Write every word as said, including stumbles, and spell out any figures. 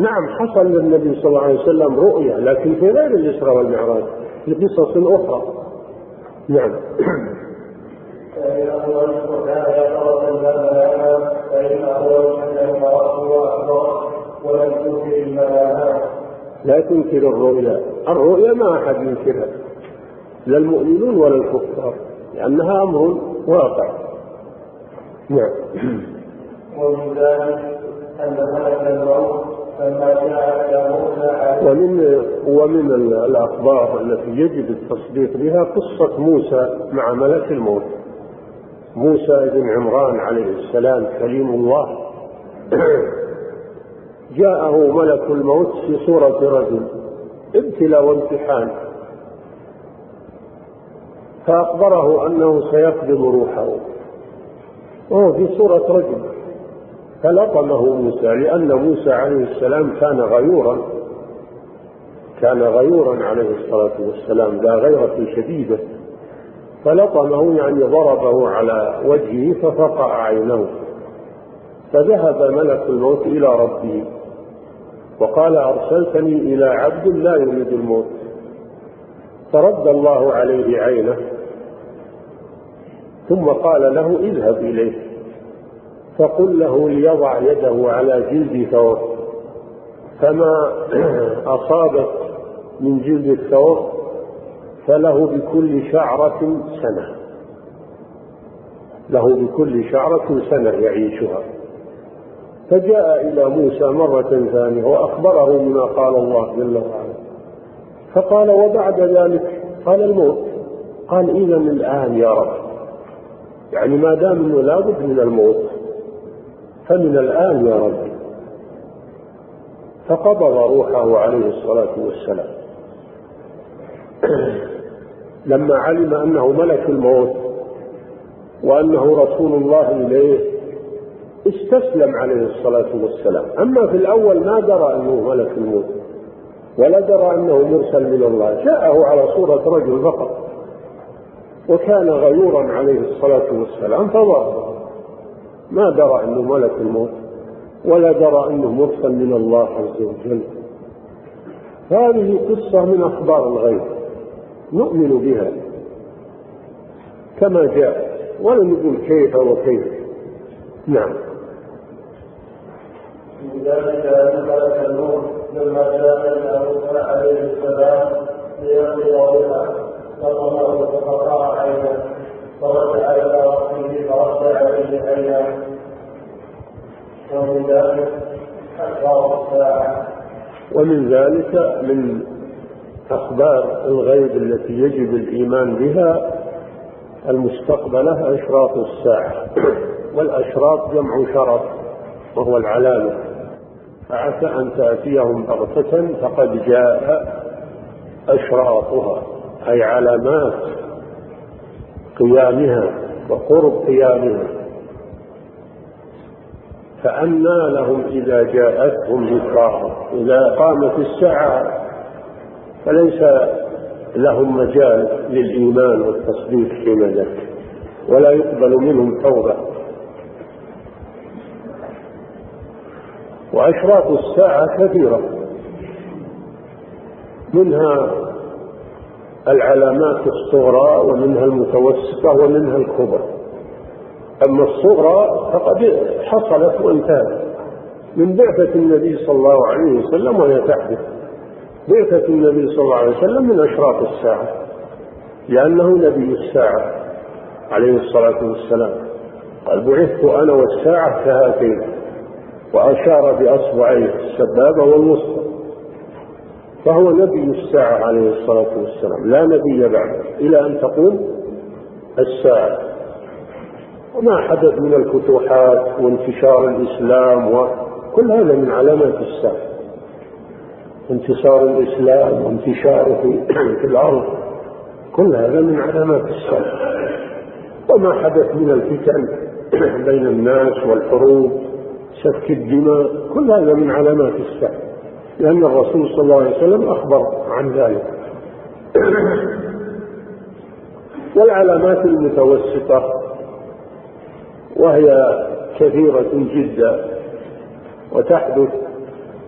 نعم حصل للنبي صلى الله عليه وسلم رؤيا، لكن في غير الإسراء والمعراج، في قصص أخرى. نعم. لا تنكر الرؤيا، الرؤيا ما أحد ينكرها، لا المؤمنون ولا الكفار، لأنها أمر واقع. نعم. ومن ذلك أن ملك الموت لما جاء إلى موسى ومن ومن الأخبار التي يجب التصديق بها قصة موسى مع ملك الموت. موسى بن عمران عليه السلام كليم الله جاءه ملك الموت في صورة رجل، ابتلاء وامتحان، فأخبره أنه سيقبض روحه وهو في صورة رجل، فلطمه موسى، لأن موسى عليه السلام كان غيورا كان غيورا عليه الصلاة والسلام، ذا غيرة شديدة، فلطمه يعني ضربه على وجهه ففقع عينه، فذهب ملك الموت إلى ربه وقال أرسلتني إلى عبد لا يريد الموت، فرد الله عليه عينه ثم قال له اذهب إليه فقل له ليضع يده على جلد ثور، فما أصابت من جلد الثور فله بكل شعرة سنة له بكل شعرة سنة يعيشها. فجاء إلى موسى مرة ثانية وأخبره بما قال الله جل وعلا، فقال وبعد ذلك؟ قال الموت. قال إذن الآن يا رب، يعني ما دام أنه لابد من الموت فمن الآن يا رب. فقبض روحه عليه الصلاة والسلام لما علم أنه ملك الموت وأنه رسول الله إليه استسلم عليه الصلاة والسلام. أما في الأول ما درى أنه ملك الموت ولا درى أنه مرسل من الله، جاءه على صورة رجل فقط، وكان غيورا عليه الصلاة والسلام فظاهر، ما درى أنه ملك الموت ولا درى أنه مرسل من الله عز وجل. هذه قصة من أخبار الغيب نؤمن بها كما جاء، ولا نقول كيف وكيف. نعم. من ذلك أن ملك الموت لما جاء إلى موسى عليه السلام ليقضي روحه فطمه فقطع عينه فرجع إلى ربه فرد عليه عينه. ومن ذلك أخبار الساعة. ومن ذلك من أخبار الغيب التي يجب الإيمان بها المستقبلة أشراط الساعة، والأشراط جمع شرط وهو العلامة، فعسى أن تأتيهم بغتة فقد جاء أشراطها، أي علامات قيامها وقرب قيامها. فأنى لهم إذا جاءتهم ذكراهم، إذا قامت الساعة فليس لهم مجال للإيمان والتصديق فيما ذاك، ولا يقبل منهم توبة. وأشراط الساعة كثيرة، منها العلامات الصغرى ومنها المتوسطة ومنها الكبرى. أما الصغرى فقد حصلت وانتهت من بعثة النبي صلى الله عليه وسلم وهي تحدث. بعثة النبي صلى الله عليه وسلم من أشراط الساعة، لأنه نبي الساعة عليه الصلاة والسلام، قال بعثت أنا والساعة كهاتين، وأشار بأصبعيه السبابة والوسطى، فهو نبي الساعة عليه الصلاة والسلام، لا نبي بعده إلى أن تقوم الساعة. وما حدث من الفتوحات وانتشار الإسلام وكل هذا من علامات الساعة، انتصار الإسلام وانتشاره في الأرض، كل هذا من علامات الساعة. وما حدث من الفتن بين الناس والحروب سفك الدماء، كل هذا من علامات الساعة، لأن الرسول صلى الله عليه وسلم أخبر عن ذلك. والعلامات المتوسطة وهي كثيرة جدا وتحدث